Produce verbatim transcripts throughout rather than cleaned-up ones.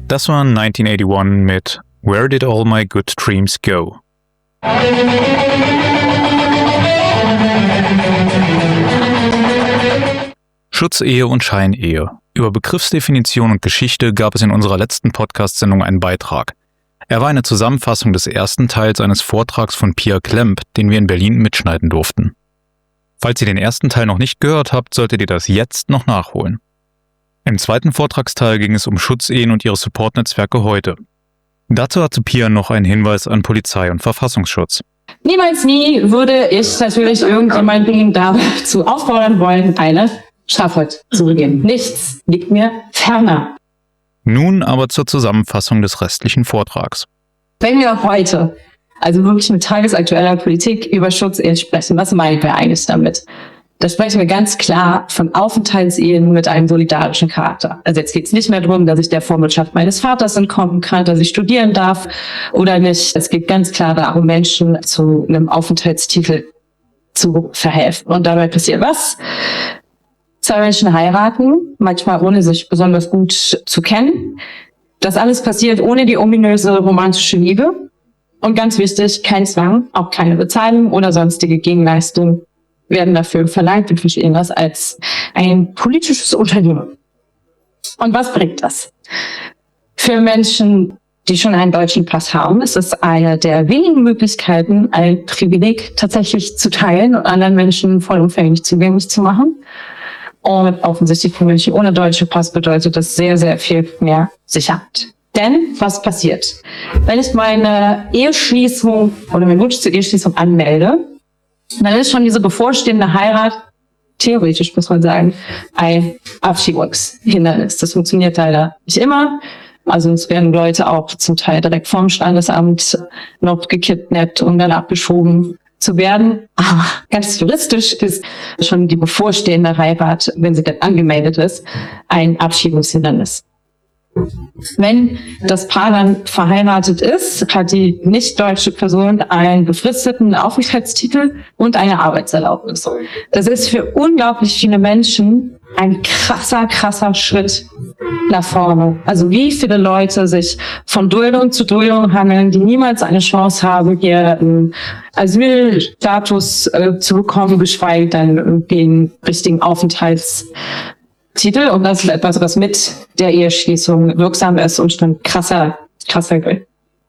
Das war neunzehnhunderteinundachtzig mit Where Did All My Good Dreams Go? Schutzehe und Scheinehe. Über Begriffsdefinition und Geschichte gab es in unserer letzten Podcast-Sendung einen Beitrag. Er war eine Zusammenfassung des ersten Teils eines Vortrags von Pia Klemp, den wir in Berlin mitschneiden durften. Falls ihr den ersten Teil noch nicht gehört habt, solltet ihr das jetzt noch nachholen. Im zweiten Vortragsteil ging es um Schutzehen und ihre Supportnetzwerke heute. Dazu hatte Pia noch einen Hinweis an Polizei und Verfassungsschutz. Niemals nie würde ich natürlich irgendjemanden dazu auffordern wollen, eine Straftat zu begehen. Nichts liegt mir ferner. Nun aber zur Zusammenfassung des restlichen Vortrags. Wenn wir heute, also wirklich mit tagesaktueller Politik über Schutzehen sprechen, was meinen wir eigentlich damit? Da sprechen wir ganz klar von Aufenthaltsehen mit einem solidarischen Charakter. Also jetzt geht es nicht mehr darum, dass ich der Vormundschaft meines Vaters entkommen kann, dass ich studieren darf oder nicht. Es geht ganz klar darum, Menschen zu einem Aufenthaltstitel zu verhelfen. Und dabei passiert was? Zwei Menschen heiraten, manchmal ohne sich besonders gut zu kennen. Das alles passiert ohne die ominöse romantische Liebe. Und ganz wichtig, kein Zwang, auch keine Bezahlung oder sonstige Gegenleistung werden dafür verlangt. Wir verstehen das als ein politisches Unternehmen. Und was bringt das? Für Menschen, die schon einen deutschen Pass haben, ist es eine der wenigen Möglichkeiten, ein Privileg tatsächlich zu teilen und anderen Menschen vollumfänglich zugänglich zu machen. Und offensichtlich für Menschen ohne deutschen Pass bedeutet das sehr, sehr viel mehr Sicherheit. Denn was passiert? Wenn ich meine Eheschließung oder meinen Wunsch zur Eheschließung anmelde, dann ist schon diese bevorstehende Heirat, theoretisch muss man sagen, ein Abschiebungshindernis. Das funktioniert leider nicht immer. Also es werden Leute auch zum Teil direkt vom Standesamt noch gekidnappt und dann abgeschoben zu werden. Aber ganz juristisch ist schon die bevorstehende Heirat, wenn sie dann angemeldet ist, ein Abschiebungshindernis. Wenn das Paar dann verheiratet ist, hat die nicht-deutsche Person einen befristeten Aufenthaltstitel und eine Arbeitserlaubnis. Das ist für unglaublich viele Menschen ein krasser, krasser Schritt nach vorne. Also wie viele Leute sich von Duldung zu Duldung hangeln, die niemals eine Chance haben, hier einen Asylstatus äh, zu bekommen, geschweige denn irgendwie einen richtigen Aufenthaltstitel. Und das ist etwas, was mit der Eheschließung wirksam ist und schon krasser, krasser gilt.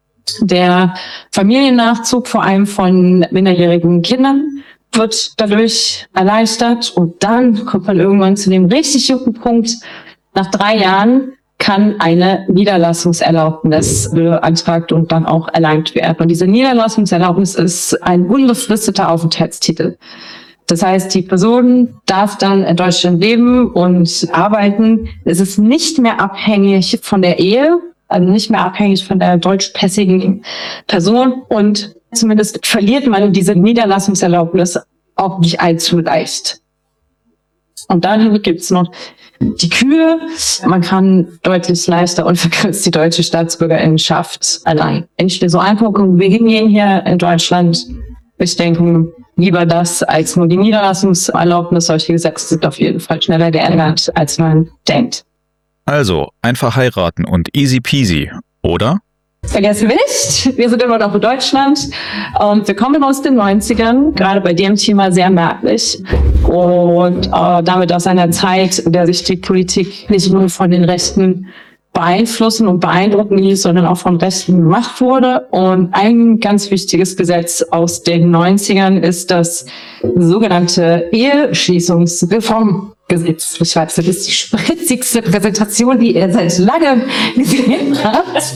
Der Familiennachzug, vor allem von minderjährigen Kindern, wird dadurch erleichtert. Und dann kommt man irgendwann zu dem richtig guten Punkt. Nach drei Jahren kann eine Niederlassungserlaubnis beantragt und dann auch erlangt werden. Und diese Niederlassungserlaubnis ist ein unbefristeter Aufenthaltstitel. Das heißt, die Person darf dann in Deutschland leben und arbeiten. Es ist nicht mehr abhängig von der Ehe, also nicht mehr abhängig von der deutschpässigen Person. Und zumindest verliert man diese Niederlassungserlaubnis auch nicht allzu leicht. Und dann gibt's noch die Kühe. Man kann deutlich leichter unverkürzt die deutsche Staatsbürgerinnenschaft erlangen. Wenn ich mir so angucke, wo wir hingehen hier in Deutschland, ich denke, lieber das als nur die Niederlassungserlaubnis. Solche Gesetze sind auf jeden Fall schneller geändert, als man denkt. Also, einfach heiraten und easy peasy, oder? Vergessen wir nicht, wir sind immer noch in Deutschland und wir kommen aus den neunzigern, gerade bei dem Thema sehr merklich. Und äh, damit aus einer Zeit, in der sich die Politik nicht nur von den Rechten beeinflussen und beeindrucken ließ, sondern auch von Rechten gemacht wurde. Und ein ganz wichtiges Gesetz aus den neunzigern ist das sogenannte Eheschließungsreformgesetz. Ich weiß, das ist die spritzigste Präsentation, die ihr seit langem gesehen habt.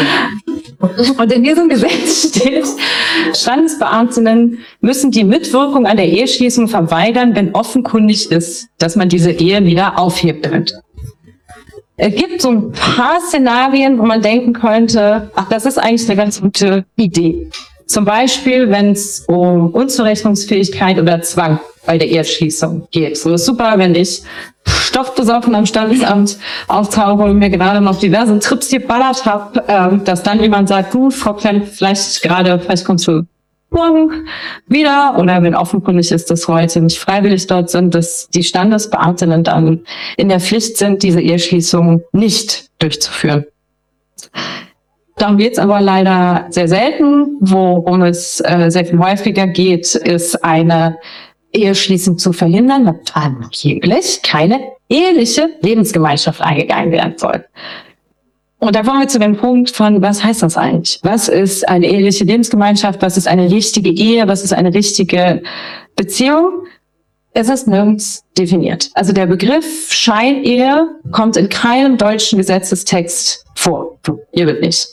Und in diesem Gesetz steht, Standesbeamtinnen müssen die Mitwirkung an der Eheschließung verweigern, wenn offenkundig ist, dass man diese Ehe wieder aufheben könnte. Es gibt so ein paar Szenarien, wo man denken könnte, ach, das ist eigentlich eine ganz gute Idee. Zum Beispiel, wenn es um Unzurechnungsfähigkeit oder Zwang bei der Eheschließung geht. So ist super, wenn ich stoffbesoffen am Standesamt auftauche und mir gerade noch diverse Trips geballert habe, äh, dass dann jemand sagt, du, Frau Klemm, vielleicht gerade, vielleicht kommst du morgen wieder, oder wenn offenkundig ist, dass heute nicht freiwillig dort sind, dass die Standesbeamtinnen dann in der Pflicht sind, diese Eheschließung nicht durchzuführen. Darum geht es aber leider sehr selten. Worum es äh, sehr viel häufiger geht, ist eine Eheschließung zu verhindern, dass angeblich keine eheliche Lebensgemeinschaft eingegangen werden soll. Und da kommen wir zu dem Punkt von, was heißt das eigentlich? Was ist eine eheliche Lebensgemeinschaft? Was ist eine richtige Ehe? Was ist eine richtige Beziehung? Es ist nirgends definiert. Also der Begriff Scheinehe kommt in keinem deutschen Gesetzestext vor. Ihr wird nicht.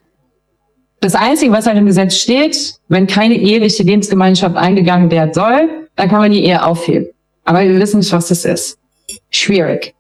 Das Einzige, was halt im Gesetz steht, wenn keine eheliche Lebensgemeinschaft eingegangen werden soll, dann kann man die Ehe aufheben. Aber wir wissen nicht, was das ist. Schwierig.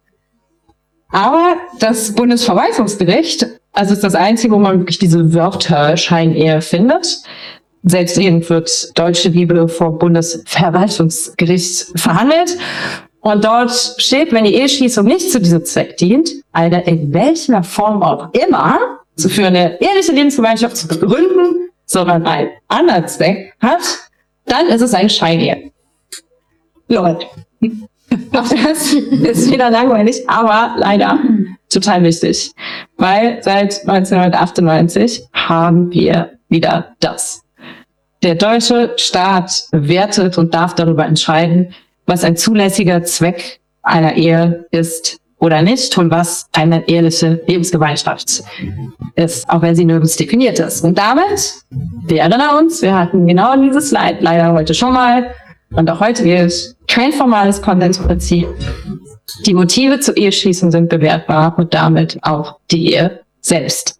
Aber das Bundesverwaltungsgericht, also ist das Einzige, wo man wirklich diese Wörter Scheinehe findet. Selbst eben wird deutsche Liebe vor Bundesverwaltungsgericht verhandelt. Und dort steht, wenn die Eheschließung nicht zu diesem Zweck dient, Alter, in welcher Form auch immer, so für eine eheliche Lebensgemeinschaft zu begründen, sondern einen anderen Zweck hat, dann ist es eine Scheinehe. Leute. Auch das ist wieder langweilig, aber leider total wichtig. Weil seit neunzehnhundertachtundneunzig haben wir wieder das. Der deutsche Staat wertet und darf darüber entscheiden, was ein zulässiger Zweck einer Ehe ist oder nicht und was eine eheliche Lebensgemeinschaft ist, auch wenn sie nirgends definiert ist. Und damit, wir erinnern uns, wir hatten genau dieses Slide leider heute schon mal, und auch heute gilt kein formales Konsensprinzip. Die Motive zur Eheschließung sind bewertbar und damit auch die Ehe selbst.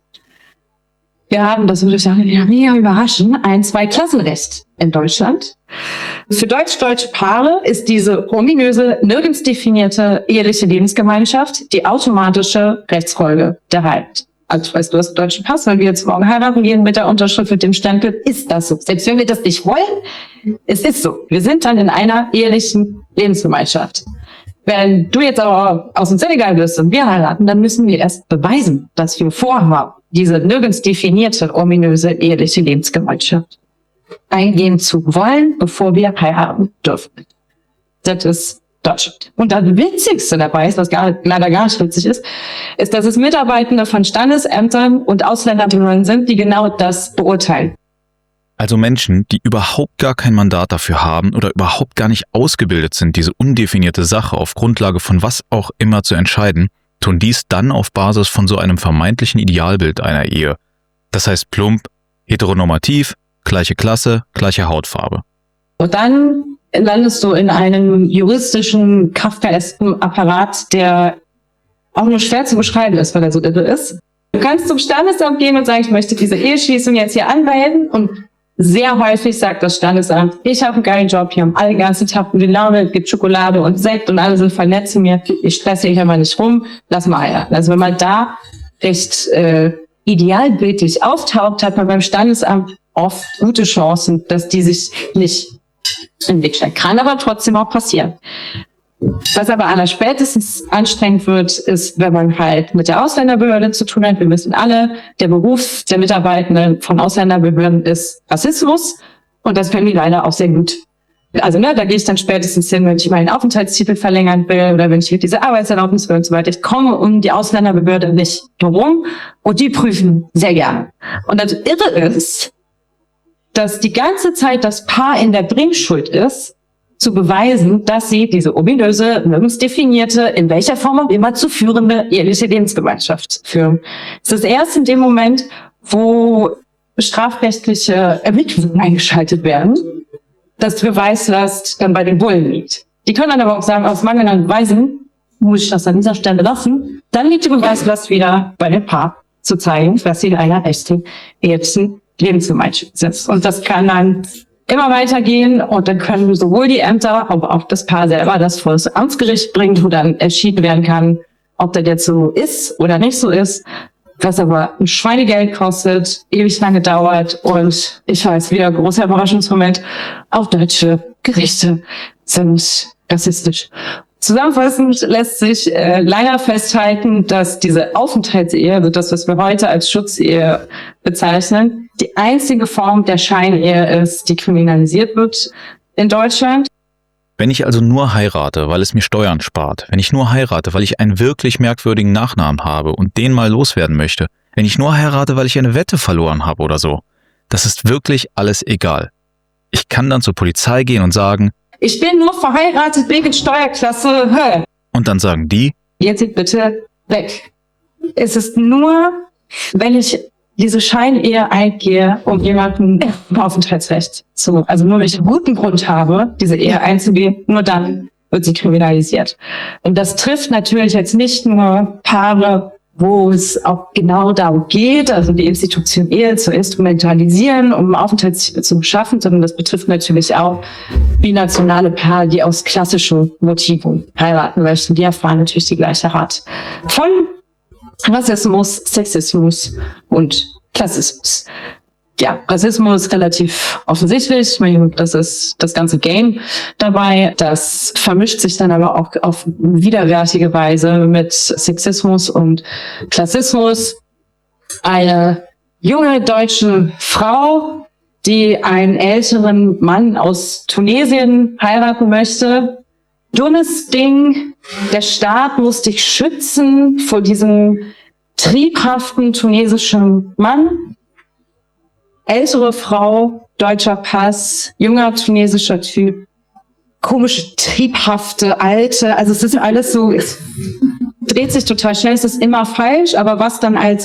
Wir haben, das würde ich sagen, mega überraschen, ein Zweiklassenrecht in Deutschland. Für deutsch-deutsche Paare ist diese ominöse, nirgends definierte eheliche Lebensgemeinschaft die automatische Rechtsfolge der Heirat. Also ich weiß, du hast einen deutschen Pass, wenn wir jetzt morgen heiraten gehen mit der Unterschrift, mit dem Stempel, ist das so. Selbst wenn wir das nicht wollen, es ist so. Wir sind dann in einer ehelichen Lebensgemeinschaft. Wenn du jetzt aber aus dem Senegal bist und wir heiraten, dann müssen wir erst beweisen, dass wir vorhaben, diese nirgends definierte, ominöse eheliche Lebensgemeinschaft eingehen zu wollen, bevor wir heiraten dürfen. Das ist Deutschland. Und das Witzigste dabei ist, was gar, leider gar nicht witzig ist, ist, dass es Mitarbeitende von Standesämtern und Ausländerbehörden sind, die genau das beurteilen. Also Menschen, die überhaupt gar kein Mandat dafür haben oder überhaupt gar nicht ausgebildet sind, diese undefinierte Sache auf Grundlage von was auch immer zu entscheiden, tun dies dann auf Basis von so einem vermeintlichen Idealbild einer Ehe. Das heißt plump, heteronormativ, gleiche Klasse, gleiche Hautfarbe. Und dann landest du in einem juristischen, kafkaesken Apparat, der auch nur schwer zu beschreiben ist, weil er so irre ist. Du kannst zum Standesamt gehen und sagen, ich möchte diese Eheschließung jetzt hier anmelden, und sehr häufig sagt das Standesamt, ich habe einen geilen Job, hier haben alle den ganzen Tag gute Laune, es gibt Schokolade und Sekt und alle sind voll nett zu mir, ich stresse hier mal nicht rum, lass mal heiraten. Also wenn man da recht äh, idealbildlich auftaucht, hat man beim Standesamt oft gute Chancen, dass die sich nicht in den Weg stellen. Kann aber trotzdem auch passieren. Was aber allerspätestens anstrengend wird, ist, wenn man halt mit der Ausländerbehörde zu tun hat. Wir wissen alle, der Beruf der Mitarbeitenden von Ausländerbehörden ist Rassismus, und das können die leider auch sehr gut. Also ne, da gehe ich dann spätestens hin, wenn ich meinen Aufenthaltstitel verlängern will oder wenn ich diese Arbeitserlaubnis will und so weiter. Ich komme um die Ausländerbehörde nicht herum, und die prüfen sehr gerne. Und das Irre ist, dass die ganze Zeit das Paar in der Bringschuld ist, zu beweisen, dass sie diese ominöse, nirgends definierte, in welcher Form auch immer zu führende eheliche Lebensgemeinschaft führen. Es ist erst in dem Moment, wo strafrechtliche Ermittlungen eingeschaltet werden, dass die Beweislast dann bei den Bullen liegt. Die können dann aber auch sagen, aus mangelnden Beweisen muss ich das an dieser Stelle lassen. Dann liegt die Beweislast wieder bei dem Paar, zu zeigen, dass sie in einer echten ehelichen Lebensgemeinschaft sind. Und das kann dann immer weitergehen, und dann können sowohl die Ämter, aber auch das Paar selber das vor das Amtsgericht bringen, wo dann entschieden werden kann, ob das jetzt so ist oder nicht so ist, was aber ein Schweinegeld kostet, ewig lange dauert, und ich weiß, wieder großer Überraschungsmoment, auch deutsche Gerichte sind rassistisch. Zusammenfassend lässt sich äh, leider festhalten, dass diese Aufenthaltsehe, also das, was wir heute als Schutzehe bezeichnen, die einzige Form der Scheinehe ist, die kriminalisiert wird in Deutschland. Wenn ich also nur heirate, weil es mir Steuern spart, wenn ich nur heirate, weil ich einen wirklich merkwürdigen Nachnamen habe und den mal loswerden möchte, wenn ich nur heirate, weil ich eine Wette verloren habe oder so. Das ist wirklich alles egal. Ich kann dann zur Polizei gehen und sagen, ich bin nur verheiratet wegen Steuerklasse. Hä? Und dann sagen die, jetzt bitte weg. Es ist nur, wenn ich diese Scheinehe eingehe, um jemanden ein Aufenthaltsrecht zu, also nur wenn ich einen guten Grund habe, diese Ehe einzugehen, nur dann wird sie kriminalisiert. Und das trifft natürlich jetzt nicht nur Paare, wo es auch genau darum geht, also die Institution Ehe zu instrumentalisieren, um Aufenthaltstitel zu beschaffen, sondern das betrifft natürlich auch binationale Paare, die aus klassischen Motiven heiraten möchten. Die erfahren natürlich die gleiche Art von Rassismus, Sexismus und Klassismus. Ja, Rassismus relativ offensichtlich. Ich meine, das ist das ganze Game dabei. Das vermischt sich dann aber auch auf widerwärtige Weise mit Sexismus und Klassismus. Eine junge deutsche Frau, die einen älteren Mann aus Tunesien heiraten möchte. Dummes Ding. Der Staat muss dich schützen vor diesem triebhaften tunesischen Mann. Ältere Frau, deutscher Pass, junger tunesischer Typ, komische, triebhafte, alte, also es ist alles so, es dreht sich total schnell, es ist immer falsch, aber was dann als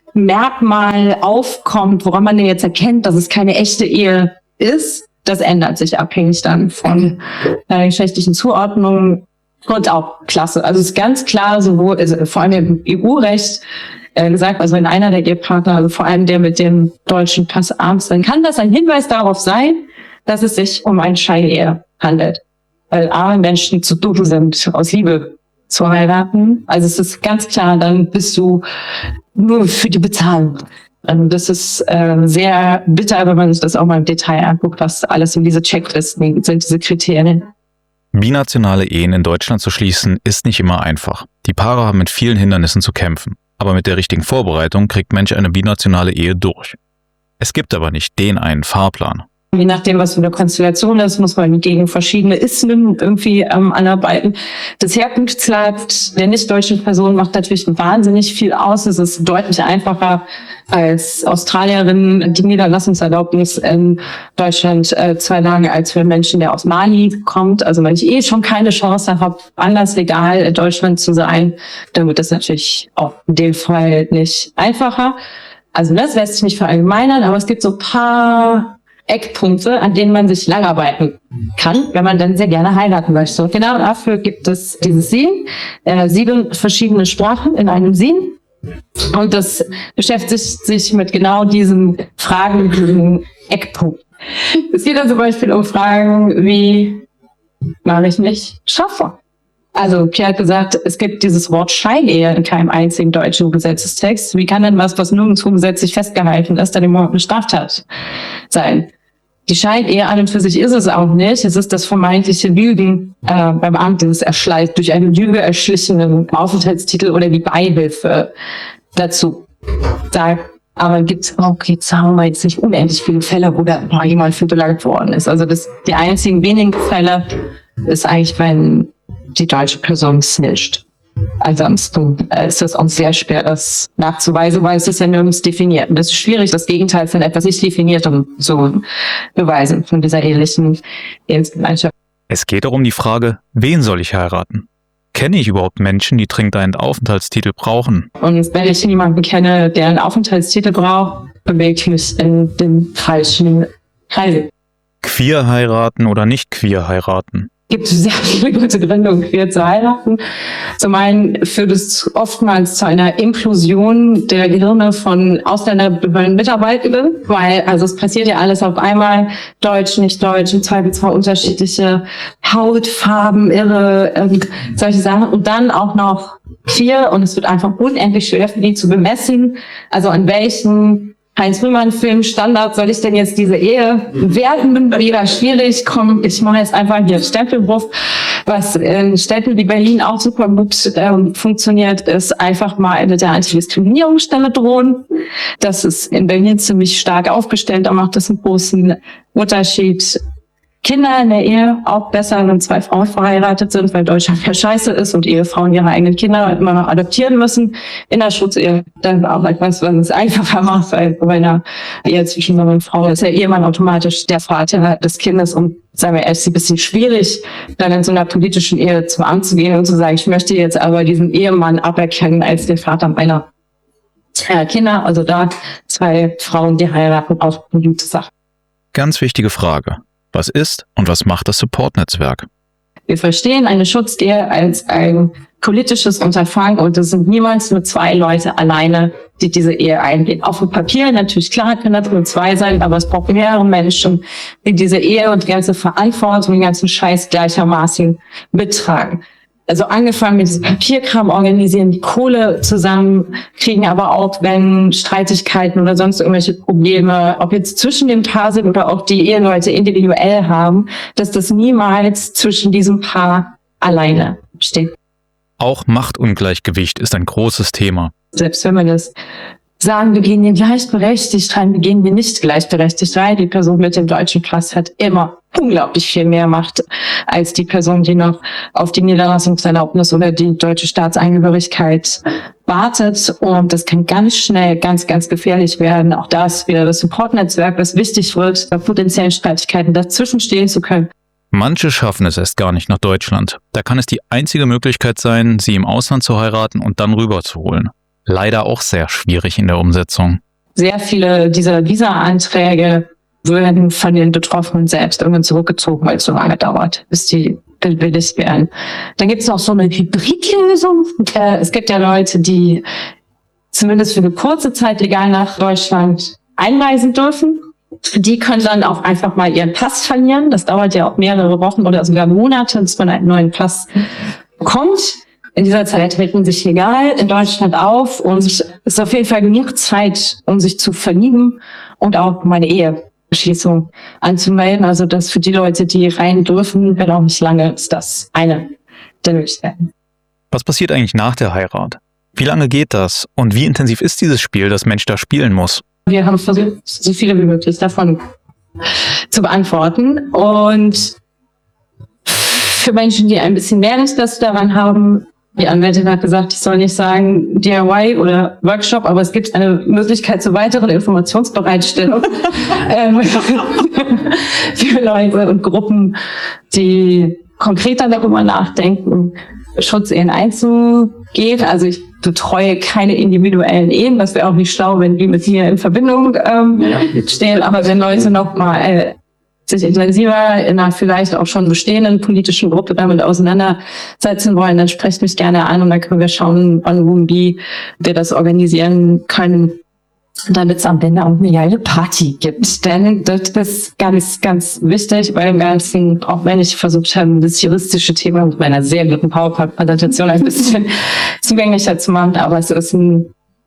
Merkmal aufkommt, woran man denn jetzt erkennt, dass es keine echte Ehe ist, das ändert sich abhängig dann von der geschlechtlichen Zuordnung und auch Klasse. Also es ist ganz klar, sowohl, also vor allem im E U-Recht, gesagt, also wenn einer der Ehepartner, also vor allem der mit dem deutschen Pass arm ist, dann kann das ein Hinweis darauf sein, dass es sich um eine Scheinehe handelt. Weil arme Menschen zu dumm sind, aus Liebe zu heiraten. Also es ist ganz klar, dann bist du nur für die Bezahlung. Und das ist äh, sehr bitter, wenn man sich das auch mal im Detail anguckt, was alles in diese Checklisten sind, diese Kriterien. Binationale Ehen in Deutschland zu schließen, ist nicht immer einfach. Die Paare haben mit vielen Hindernissen zu kämpfen. Aber mit der richtigen Vorbereitung kriegt Mensch eine binationale Ehe durch. Es gibt aber nicht den einen Fahrplan. Je nachdem, was für eine Konstellation ist, muss man gegen verschiedene Ismen irgendwie ähm, anarbeiten. Das Herkunftsland der nicht-deutschen Person macht natürlich wahnsinnig viel aus. Es ist deutlich einfacher als Australierin die Niederlassungserlaubnis in Deutschland äh, zu erlangen, als für Menschen, der aus Mali kommt. Also wenn ich eh schon keine Chance habe, anders legal in Deutschland zu sein, dann wird das natürlich auch in dem Fall nicht einfacher. Also das lässt sich nicht verallgemeinern, aber es gibt so ein paar Eckpunkte, an denen man sich langarbeiten kann, wenn man dann sehr gerne heiraten möchte. Und genau dafür gibt es dieses Sin, äh, sieben verschiedene Sprachen in einem Sin. Und das beschäftigt sich mit genau diesen Fragen, diesen Eckpunkten. Es geht dann zum Beispiel um Fragen wie, mache ich mich schaffer? Also Pierre hat gesagt, es gibt dieses Wort Scheinehe in keinem einzigen deutschen Gesetzestext. Wie kann denn was, was nirgendwo gesetzlich festgehalten ist, dann überhaupt eine Straftat sein? Die Scheinehe an und für sich ist es auch nicht. Es ist das vermeintliche Lügen äh, beim Amt, das erschleicht durch eine Lüge erschlichenen Aufenthaltstitel oder die Beihilfe dazu. Da aber gibt es auch, jetzt haben wir jetzt nicht unendlich viele Fälle, wo da mal jemand für belangt worden ist. Also das, die einzigen wenigen Fälle ist eigentlich, wenn die deutsche Person snitcht. Ansonsten äh, ist es auch sehr schwer, das nachzuweisen, weil es ist ja nirgends definiert. Und es ist schwierig, das Gegenteil von etwas nicht definiertem zu beweisen, von dieser ähnlichen Ehrengemeinschaft. Es geht auch um die Frage, wen soll ich heiraten? Kenne ich überhaupt Menschen, die dringend einen Aufenthaltstitel brauchen? Und wenn ich jemanden kenne, der einen Aufenthaltstitel braucht, bewege ich mich in den falschen Kreisen. Queer heiraten oder nicht queer heiraten? Gibt es sehr viele gute Gründe, queer zu heiraten. Zum einen führt es oftmals zu einer Implosion der Gehirne von Ausländerbehördenmitarbeitenden, weil also es passiert ja alles auf einmal, Deutsch, nicht Deutsch, im Zweifelsfall unterschiedliche Hautfarben, irre, ähm, solche Sachen und dann auch noch queer und es wird einfach unendlich schwer für die zu bemessen, also an welchen Heinz-Rühmann-Film Standard soll ich denn jetzt diese Ehe bewerten? Wieder schwierig. Komm, ich mache jetzt einfach hier Stempelwurf. Was in Städten wie Berlin auch super gut ähm, funktioniert, ist einfach mal mit der Antidiskriminierungsstelle drohen. Das ist in Berlin ziemlich stark aufgestellt. Da macht das einen großen Unterschied. Kinder in der Ehe auch besser, wenn zwei Frauen verheiratet sind, weil Deutschland ja scheiße ist und Ehefrauen ihre eigenen Kinder immer noch adoptieren müssen. In der Schutzehe dann auch etwas, was es einfacher macht, weil bei einer Ehe zwischen Mann und Frau ist der Ehemann automatisch der Vater des Kindes und sagen wir, es ist ein bisschen schwierig, dann in so einer politischen Ehe zum Amt zu gehen und zu sagen, ich möchte jetzt aber diesen Ehemann aberkennen als den Vater meiner Kinder. Also da zwei Frauen, die heiraten, auch eine gute Sache. Ganz wichtige Frage. Was ist und was macht das Support-Netzwerk? Wir verstehen eine Schutzehe als ein politisches Unterfangen und es sind niemals nur zwei Leute alleine, die diese Ehe eingehen. Auf dem Papier natürlich klar können das nur zwei sein, aber es braucht mehrere Menschen, die diese Ehe und die ganze Verantwortung, den ganzen Scheiß gleichermaßen mittragen. Also angefangen mit diesem Papierkram organisieren, die Kohle zusammenkriegen, aber auch wenn Streitigkeiten oder sonst irgendwelche Probleme, ob jetzt zwischen dem Paar sind oder auch die Eheleute individuell haben, dass das niemals zwischen diesem Paar alleine steht. Auch Machtungleichgewicht ist ein großes Thema. Selbst wenn wir das sagen, wir gehen hier gleichberechtigt rein, wir gehen hier nicht gleichberechtigt rein. Die Person mit dem deutschen Pass hat immer unglaublich viel mehr Macht als die Person, die noch auf die Niederlassungserlaubnis oder die deutsche Staatsangehörigkeit wartet. Und das kann ganz schnell ganz, ganz gefährlich werden. Auch da ist wieder das Support-Netzwerk, was wichtig wird, bei potenziellen Streitigkeiten dazwischen stehen zu können. Manche schaffen es erst gar nicht nach Deutschland. Da kann es die einzige Möglichkeit sein, sie im Ausland zu heiraten und dann rüberzuholen. Leider auch sehr schwierig in der Umsetzung. Sehr viele dieser Visa-Anträge werden von den Betroffenen selbst irgendwann zurückgezogen, weil es so lange dauert, bis die bewilligt werden. Dann gibt es noch so eine Hybridlösung. Äh, es gibt ja Leute, die zumindest für eine kurze Zeit legal nach Deutschland einreisen dürfen. Die können dann auch einfach mal ihren Pass verlieren. Das dauert ja auch mehrere Wochen oder sogar Monate, bis man einen neuen Pass bekommt. In dieser Zeit hält sich legal in Deutschland auf und es ist auf jeden Fall genug Zeit, um sich zu verlieben und auch meine Eheschließung anzumelden. Also das für die Leute, die rein dürfen, wenn auch nicht lange, ist das eine der Möglichkeiten. Was passiert eigentlich nach der Heirat? Wie lange geht das? Und wie intensiv ist dieses Spiel, das Mensch da spielen muss? Wir haben versucht, so viele wie möglich davon zu beantworten. Und für Menschen, die ein bisschen mehr Interesse daran haben, die Anwältin hat gesagt, ich soll nicht sagen D I Y oder Workshop, aber es gibt eine Möglichkeit zur weiteren Informationsbereitstellung ähm, für Leute und Gruppen, die konkreter darüber nachdenken, Schutzehen einzugehen. Also ich betreue keine individuellen Ehen, das wäre auch nicht schlau, wenn die mit mir in Verbindung ähm, stehen, aber wenn Leute noch mal äh, sich intensiver in einer vielleicht auch schon bestehenden politischen Gruppe damit auseinandersetzen wollen, dann sprecht mich gerne an und dann können wir schauen, wann und wie wir das organisieren können, damit es am Ende auch eine geile Party gibt. Denn das ist ganz, ganz wichtig, weil im Ganzen, auch wenn ich versucht habe, das juristische Thema mit meiner sehr guten PowerPoint-Präsentation ein bisschen zugänglicher zu machen, aber es ist ein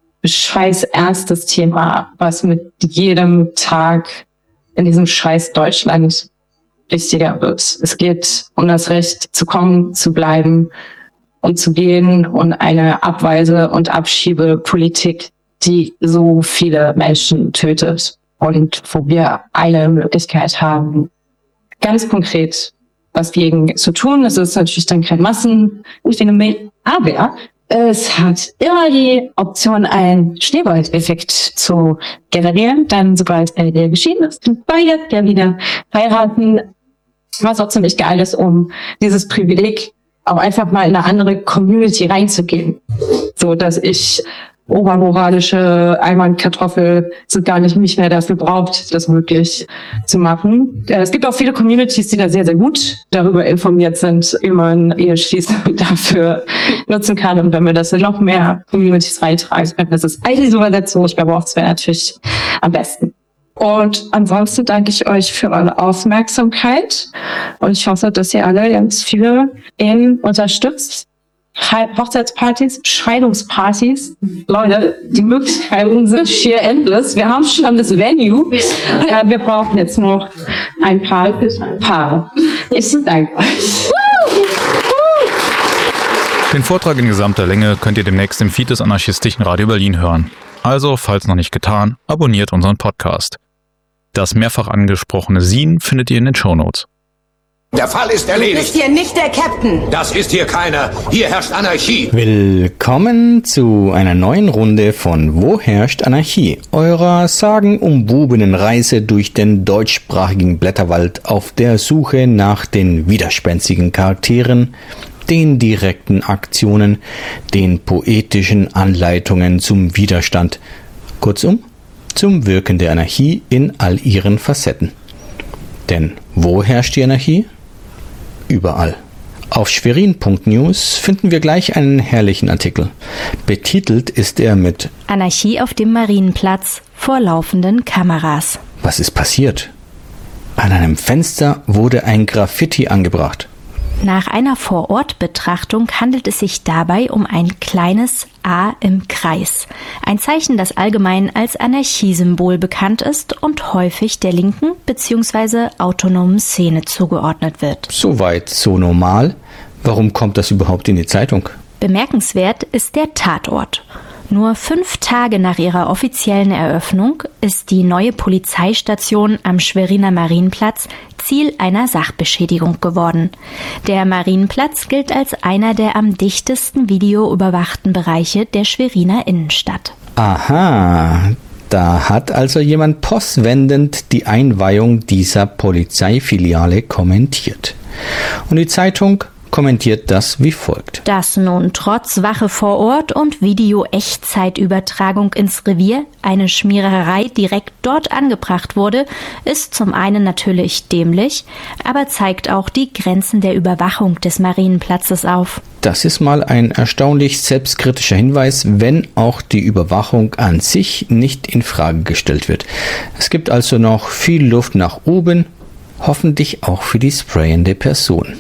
scheiß ernstes Thema, was mit jedem Tag in diesem scheiß Deutschland wichtiger wird. Es geht um das Recht zu kommen, zu bleiben und zu gehen und eine Abweise- und Abschiebepolitik, die so viele Menschen tötet und wo wir eine Möglichkeit haben, ganz konkret was gegen zu tun. Es ist natürlich dann kein Massenphänomen, aber es hat immer die Option, einen Schneeballeffekt zu generieren. Dann, sobald eine Ehe geschieden ist, sind beide ja wieder heiraten. Was auch ziemlich geil ist, um dieses Privileg auch einfach mal in eine andere Community reinzugehen. So, dass ich obermoralische Einwandkartoffel sind gar nicht mich mehr dafür braucht, das möglich zu machen. Es gibt auch viele Communities, die da sehr, sehr gut darüber informiert sind, wie man Eheschließung dafür nutzen kann. Und wenn wir das in noch mehr Communities reintragen können, das ist all diese Übersetzung, ich glaube auch, das wäre natürlich am besten. Und ansonsten danke ich euch für eure Aufmerksamkeit und ich hoffe, dass ihr alle ganz viele Ehen unterstützt. Hochzeitspartys, Scheidungspartys. Leute, die Möglichkeiten sind schier endless. Wir haben schon das Venue. Äh, wir brauchen jetzt noch ein paar Paare. Ich danke euch. Den Vortrag in gesamter Länge könnt ihr demnächst im Feed des Anarchistischen Radio Berlin hören. Also, falls noch nicht getan, abonniert unseren Podcast. Das mehrfach angesprochene Zine findet ihr in den Shownotes. Der Fall ist erledigt. Du bist hier nicht der Captain. Das ist hier keiner. Hier herrscht Anarchie. Willkommen zu einer neuen Runde von Wo herrscht Anarchie? Eurer sagenumwobenen Reise durch den deutschsprachigen Blätterwald auf der Suche nach den widerspenstigen Charakteren, den direkten Aktionen, den poetischen Anleitungen zum Widerstand. Kurzum, zum Wirken der Anarchie in all ihren Facetten. Denn wo herrscht die Anarchie? Überall. Auf schwerin punkt news finden wir gleich einen herrlichen Artikel. Betitelt ist er mit Anarchie auf dem Marienplatz vor laufenden Kameras. Was ist passiert? An einem Fenster wurde ein Graffiti angebracht. Nach einer Vorortbetrachtung handelt es sich dabei um ein kleines A im Kreis. Ein Zeichen, das allgemein als Anarchiesymbol bekannt ist und häufig der linken bzw. autonomen Szene zugeordnet wird. Soweit so normal. Warum kommt das überhaupt in die Zeitung? Bemerkenswert ist der Tatort. Nur fünf Tage nach ihrer offiziellen Eröffnung ist die neue Polizeistation am Schweriner Marienplatz Ziel einer Sachbeschädigung geworden. Der Marienplatz gilt als einer der am dichtesten videoüberwachten Bereiche der Schweriner Innenstadt. Aha, da hat also jemand postwendend die Einweihung dieser Polizeifiliale kommentiert. Und die Zeitung kommentiert das wie folgt. Dass nun trotz Wache vor Ort und Video-Echtzeitübertragung ins Revier eine Schmiererei direkt dort angebracht wurde, ist zum einen natürlich dämlich, aber zeigt auch die Grenzen der Überwachung des Marienplatzes auf. Das ist mal ein erstaunlich selbstkritischer Hinweis, wenn auch die Überwachung an sich nicht in Frage gestellt wird. Es gibt also noch viel Luft nach oben, hoffentlich auch für die sprayende Person.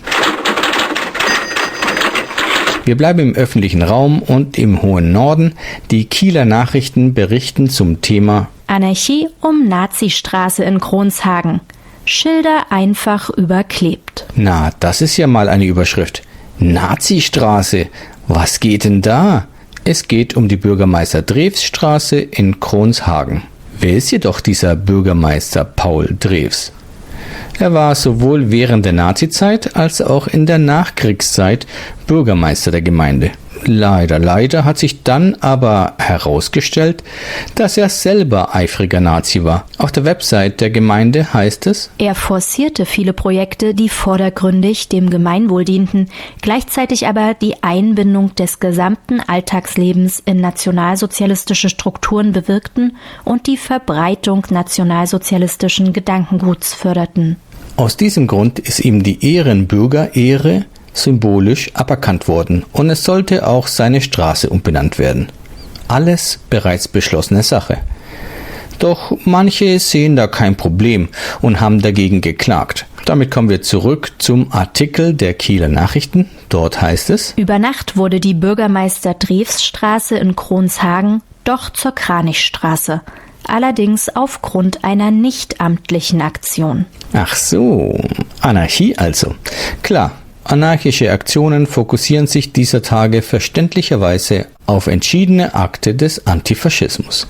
Wir bleiben im öffentlichen Raum und im hohen Norden. Die Kieler Nachrichten berichten zum Thema Anarchie um Nazistraße in Kronshagen. Schilder einfach überklebt. Na, das ist ja mal eine Überschrift. Nazistraße, was geht denn da? Es geht um die Bürgermeister-Drews-Straße in Kronshagen. Wer ist jedoch dieser Bürgermeister Paul Drews? Er war sowohl während der Nazizeit als auch in der Nachkriegszeit Bürgermeister der Gemeinde. Leider, leider hat sich dann aber herausgestellt, dass er selber eifriger Nazi war. Auf der Website der Gemeinde heißt es: Er forcierte viele Projekte, die vordergründig dem Gemeinwohl dienten, gleichzeitig aber die Einbindung des gesamten Alltagslebens in nationalsozialistische Strukturen bewirkten und die Verbreitung nationalsozialistischen Gedankenguts förderten. Aus diesem Grund ist ihm die Ehrenbürgerehre symbolisch aberkannt worden und es sollte auch seine Straße umbenannt werden. Alles bereits beschlossene Sache. Doch manche sehen da kein Problem und haben dagegen geklagt. Damit kommen wir zurück zum Artikel der Kieler Nachrichten. Dort heißt es: Über Nacht wurde die Bürgermeister-Drews-Straße in Kronshagen doch zur Kranichstraße. Allerdings aufgrund einer nichtamtlichen Aktion. Ach so, Anarchie also. Klar. Anarchische Aktionen fokussieren sich dieser Tage verständlicherweise auf entschiedene Akte des Antifaschismus.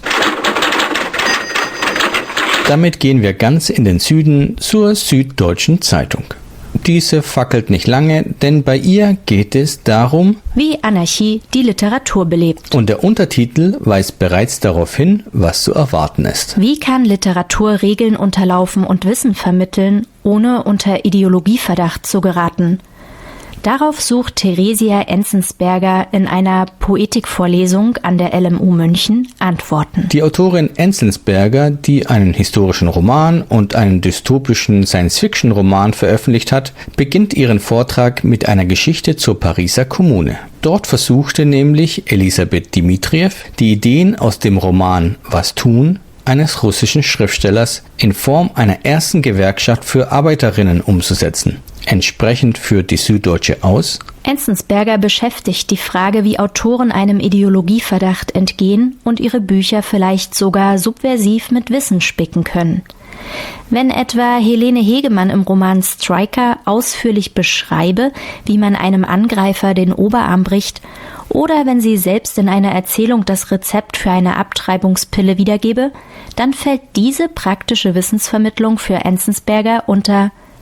Damit gehen wir ganz in den Süden zur Süddeutschen Zeitung. Diese fackelt nicht lange, denn bei ihr geht es darum, wie Anarchie die Literatur belebt. Und der Untertitel weist bereits darauf hin, was zu erwarten ist. Wie kann Literatur Regeln unterlaufen und Wissen vermitteln, ohne unter Ideologieverdacht zu geraten? Darauf sucht Theresia Enzensberger in einer Poetikvorlesung an der L M U München Antworten. Die Autorin Enzensberger, die einen historischen Roman und einen dystopischen Science-Fiction-Roman veröffentlicht hat, beginnt ihren Vortrag mit einer Geschichte zur Pariser Kommune. Dort versuchte nämlich Elisabeth Dimitriev, die Ideen aus dem Roman Was tun? Eines russischen Schriftstellers in Form einer ersten Gewerkschaft für Arbeiterinnen umzusetzen. Entsprechend führt die Süddeutsche aus: Enzensberger beschäftigt die Frage, wie Autoren einem Ideologieverdacht entgehen und ihre Bücher vielleicht sogar subversiv mit Wissen spicken können. Wenn etwa Helene Hegemann im Roman Striker ausführlich beschreibe, wie man einem Angreifer den Oberarm bricht, oder wenn sie selbst in einer Erzählung das Rezept für eine Abtreibungspille wiedergebe, dann fällt diese praktische Wissensvermittlung für Enzensberger unter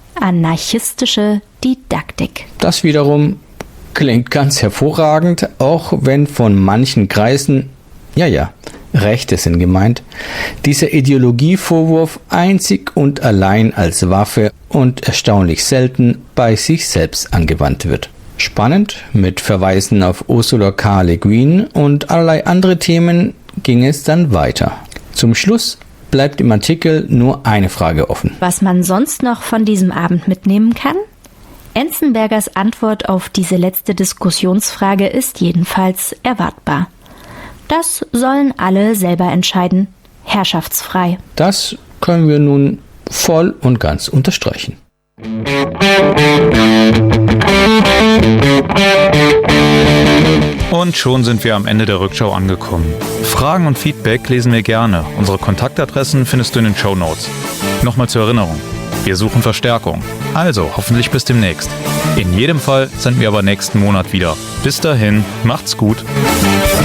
Anarchistische Didaktik. Das wiederum klingt ganz hervorragend, auch wenn von manchen Kreisen, ja ja, Rechte sind gemeint, dieser Ideologievorwurf einzig und allein als Waffe und erstaunlich selten bei sich selbst angewandt wird. Spannend, mit Verweisen auf Ursula K. Le Guin und allerlei andere Themen ging es dann weiter. Zum Schluss bleibt im Artikel nur eine Frage offen. Was man sonst noch von diesem Abend mitnehmen kann? Enzensbergers Antwort auf diese letzte Diskussionsfrage ist jedenfalls erwartbar. Das sollen alle selber entscheiden. Herrschaftsfrei. Das können wir nun voll und ganz unterstreichen. Und schon sind wir am Ende der Rückschau angekommen. Fragen und Feedback lesen wir gerne. Unsere Kontaktadressen findest du in den Shownotes. Nochmal zur Erinnerung: Wir suchen Verstärkung. Also hoffentlich bis demnächst. In jedem Fall sind wir aber nächsten Monat wieder. Bis dahin, macht's gut.